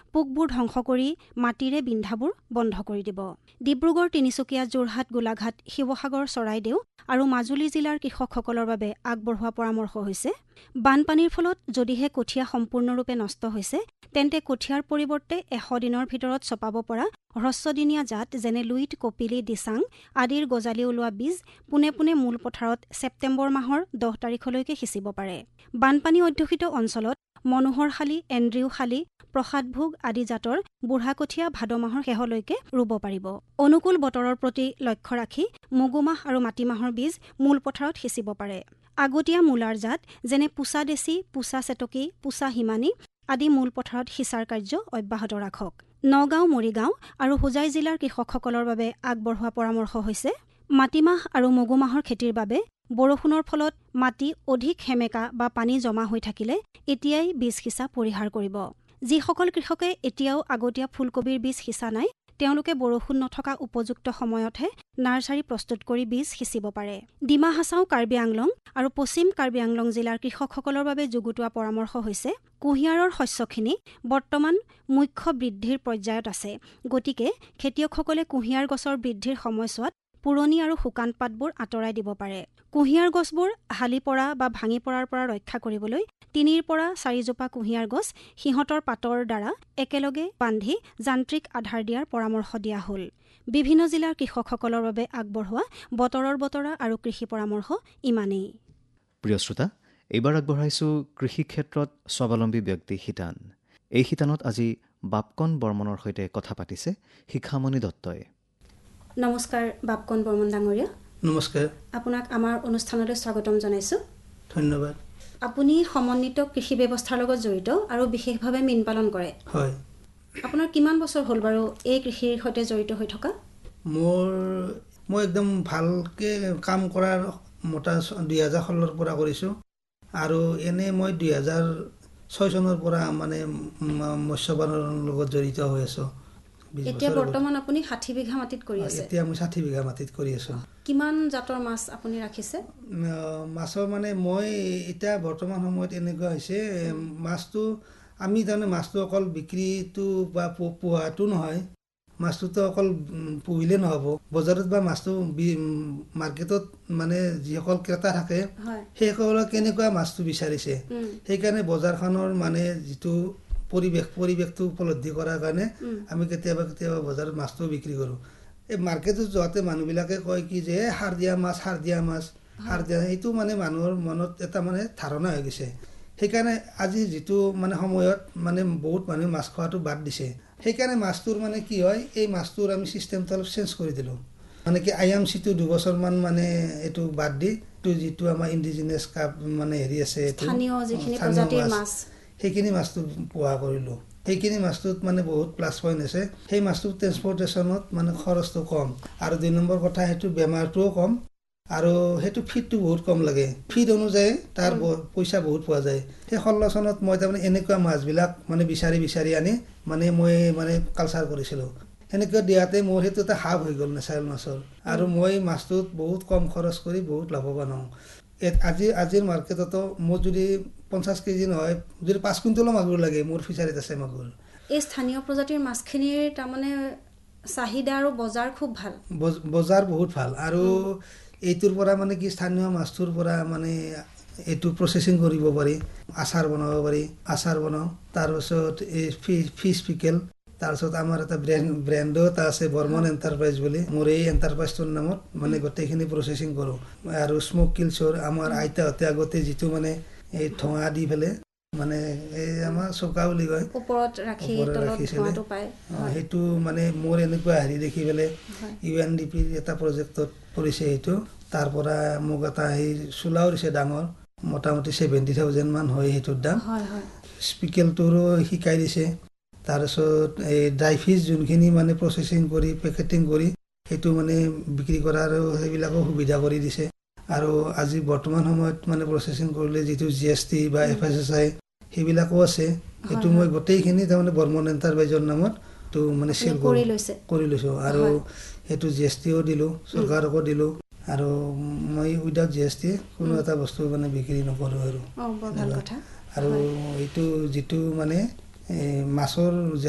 পোকবোৰ ধ্বংস কৰি মাটিৰে বিন্ধাবোৰ বন্ধ কৰি দিব। ডিব্ৰুগড়, তিনিচুকীয়া, যোৰহাট, গোলাঘাট, শিৱসাগৰ, চৰাইদেউ আৰু মাজুলী জিলাৰ কৃষকসকলৰ বাবে আগবঢ়োৱা পৰামৰ্শ হৈছে, বানপানীৰ ফলত যদিহে কঠীয়া সম্পূৰ্ণৰূপে নষ্ট হৈছে তেন্তে কঠীয়াৰ পৰিৱৰ্তে 100 দিনৰ ভিতৰত চপাব পৰা হ্ৰস্বদিনীয়া জাত যেনে লুইত, কপিলি, দিচাং আদিৰ গজালি ওলোৱা বীজ পোনে পোনে মূল পথাৰত ছেপ্টেম্বৰ মাহৰ 10 তাৰিখলৈকে সিঁচিব পাৰে। বানপানী অধ্যুষিত অঞ্চলত মনোহৰশালী, এণ্ড্ৰিউশালী, প্ৰসাদভোগ আদি জাতৰ বুঢ়া কঠীয়া ভাদ মাহৰ শেষলৈকে ৰুব পাৰিব। অনুকূল বতৰৰ প্ৰতি লক্ষ্য ৰাখি মগুমাহ আৰু মাটিমাহৰ বীজ মূল পথাৰত সিঁচিব পাৰে। আগতীয়া মূলাৰ জাত যেনে পুছা দেশী, পুছা চেতকী, পুছা হিমানী আদি মূল পথাৰত সিঁচাৰ কাৰ্য অব্যাহত ৰাখক। নগাঁও, মৰিগাঁও আৰু হোজাই জিলাৰ কৃষকসকলৰ বাবে আগবঢ়োৱা পৰামৰ্শ হৈছে, মাটিমাহ আৰু মগুমাহৰ খেতিৰ বাবে বৰষুণৰ ফলত মাটি অধিক সেমেকা বা পানী জমা হৈ থাকিলে এতিয়াই বীজ সিঁচা পৰিহাৰ কৰিব। যিসকল কৃষকে এতিয়াও আগতীয়া ফুলকবিৰ বীজ সিঁচা নাই তেওঁলোকে বৰষুণ নথকা উপযুক্ত সময়তহে নাৰ্চাৰী প্ৰস্তুত কৰি বীজ সিঁচিব পাৰে। ডিমা হাছাও, কাৰ্বি আংলং আৰু পশ্চিম কাৰ্বি আংলং জিলাৰ কৃষকসকলৰ বাবে যুগুতোৱা পৰামৰ্শ হৈছে, কুঁহিয়াৰৰ শস্যখিনি বৰ্তমান মুখ্য বৃদ্ধিৰ পৰ্যায়ত আছে, গতিকে খেতিয়কসকলে কুঁহিয়াৰ গছৰ বৃদ্ধিৰ সময়ছোৱাত পুৰণি আৰু শুকান পাতবোৰ আঁতৰাই দিব পাৰে। কুঁহিয়াৰ গছবোৰ হালি পৰা বা ভাঙি পৰাৰ পৰা ৰক্ষা কৰিবলৈ 3 পৰা 4 জোপা কুঁহিয়াৰ গছ সিহঁতৰ পাতৰ দ্বাৰা একেলগে বান্ধি যান্ত্ৰিক আধাৰ দিয়াৰ পৰামৰ্শ দিয়া হ'ল। বিভিন্ন জিলাৰ কৃষকসকলৰ বাবে আগবঢ়োৱা বতৰৰ বতৰা আৰু কৃষি পৰামৰ্শ ইমানেই। প্ৰিয় শ্ৰোতা, এইবাৰ আগবঢ়াইছোঁ কৃষি ক্ষেত্ৰত স্বাৱলম্বী ব্যক্তি শিতান। এই শিতানত আজি বাপকন বৰ্মনৰ সৈতে কথা পাতিছে শিখামণি দত্তই। নমস্কাৰ বাপকন বৰ্মন ডাঙৰীয়া। নমস্কাৰ। আপোনাক আমাৰ অনুষ্ঠানলৈ স্বাগতম জনাইছোঁ। ধন্যবাদ। আপুনি সমন্বিত কৃষি ব্যৱস্থাৰ লগত জড়িত আৰু বিশেষভাৱে মীন পালন কৰে। হয়। আপোনাৰ কিমান বছৰ হ'ল বাৰু এই কৃষিৰ সৈতে জড়িত হৈ থকা? মই একদম ভালকৈ কাম কৰাৰ মোটা 2016 পৰা কৰিছোঁ আৰু এনে মই 2006 চনৰ পৰা মানে মৎস্য পালনৰ লগত জড়িত হৈ আছোঁ। এতিয়া বৰ্তমান আপুনি 60 বিঘা মাটিত কৰি আছে? এতিয়া মই 60 বিঘা মাটিত কৰি আছোঁ। কিমান জাতৰ মাছ আপুনি ৰাখিছে? মাছৰ মানে মই এতিয়া বৰ্তমান সময়ত এনেকুৱা হৈছে, মাছটো আমি তাৰমানে মাছটো অকল বিক্ৰীটো বা পোহাটো নহয়, মাছটোতো অকল পুহিলে নহ'ব, বজাৰত বা মাছটো মাৰ্কেটত মানে যিসকল ক্ৰেতা থাকে সেইসকলে কেনেকুৱা মাছটো বিচাৰিছে, সেইকাৰণে বজাৰখনৰ মানে যিটো পৰিৱেশটো উপলব্ধি কৰাৰ কাৰণে আমি কেতিয়াবা বজাৰত মাছটো বিক্ৰী কৰোঁ। এই মাৰ্কেটত যোৱাতে মানুহবিলাকে কয় কি যে সাৰ দিয়া মাছ, এইটো মানে মানুহৰ মনত এটা মানে ধাৰণা হৈ গৈছে। সেইকাৰণে আজি যিটো মানে সময়ত মানে বহুত মানুহে মাছ খোৱাটো বাদ দিছে। সেইকাৰণে মাছটোৰ মানে কি হয়, এই মাছটোৰ আমি ছিষ্টেমটো অলপ চেঞ্জ কৰি দিলোঁ। মানে কি IMC-টো 2 বছৰমান মানে এইটো বাদ দি যিটো আমাৰ ইণ্ডিজিনাছ কাপ মানে হেৰি আছে, সেইখিনি মাছটো পোহা কৰিলোঁ। সেইখিনি মাছটোত মানে বহুত প্লাছ পইণ্ট আছে। সেই মাছটো ট্ৰেন্সপৰ্টেশ্যনত মানে খৰচটো কম আৰু 2 নম্বৰ কথা সেইটো বেমাৰটোও কম আৰু সেইটো ফিডটো বহুত কম লাগে। ফিড অনুযায়ী তাৰ পইচা বহুত পোৱা যায়। সেই 16 চনত মই তাৰমানে এনেকুৱা মাছবিলাক মানে বিচাৰি আনি মানে মই মানে কালচাৰ কৰিছিলোঁ। সেনেকৈ দিয়াতে মোৰ সেইটো এটা হাব হৈ গ'ল নেচাৰেল মাছৰ, আৰু মই মাছটোত বহুত কম খৰচ কৰি বহুত লাভৱান হওঁ। আজিৰ মাৰ্কেটতো মোৰ যদি 50 কেজি নহয়, যদি 5 কুইণ্টলো মাগুৰ লাগে, মোৰ ফিচাৰীত আছে মাগুৰ। এই স্থানীয় প্ৰজাতিৰ মাছখিনিৰ তাৰমানে চাহিদা আৰু বজাৰ খুব ভাল। বজাৰ বহুত ভাল, আৰু এইটোৰ পৰা মানে কি স্থানীয় মাছটোৰ পৰা মানে এইটো প্ৰচেছিং কৰিব পাৰি, আচাৰ বনাব পাৰি, আচাৰ বনাওঁ। তাৰপিছত এই ফিছ পিকেল, তাৰপিছত আমাৰ এটা ব্ৰেণ্ডো এটা আছে বৰ্মন এণ্টাৰপ্ৰাইজ বুলি, মোৰ এই এণ্টাৰপ্ৰাইজটোৰ নামত মানে গোটেইখিনি প্ৰচেছিং কৰোঁ। আৰু স্মক কিলছৰ আমাৰ আইতাহঁতে আগতে যিটো মানে এই ধোঁৱা দি পেলাই মানে এই আমাৰ চৌকা বুলি কয়, ওপৰত ৰাখিছিলে, সেইটো মানে মোৰ এনেকুৱা হেৰি দেখি পেলাই UNDP-ৰ এটা প্ৰজেক্টত পৰিছে সেইটো। তাৰ পৰা মোক এটা সেই চোলাও দিছে ডাঙৰ, মোটামুটি 70,000 মান হয় সেইটোৰ দাম। স্পিকেলটোৰো শিকাই দিছে। তাৰপিছত এই ড্ৰাই ফিছ যোনখিনি মানে প্ৰচেছিং কৰি পেকেটিং কৰি সেইটো মানে বিক্ৰী কৰাৰ সেইবিলাকো সুবিধা কৰি দিছে। আৰু আজি বৰ্তমান সময়ত মানে প্ৰচেছিং কৰিলে যিটো GST বা FSSAI সেইবিলাকো আছে। সেইটো মই গোটেইখিনি তাৰমানে বৰ্মন এণ্টাৰপ্ৰাইজৰ নামত তো মানে চেল কৰি লৈছোঁ, আৰু সেইটো GSTও দিলোঁ, চৰকাৰকো দিলোঁ, আৰু মই উইদাউট GST কোনো এটা বস্তু মানে বিক্ৰী নকৰোঁ। আৰু এইটো যিটো মানে মাছৰ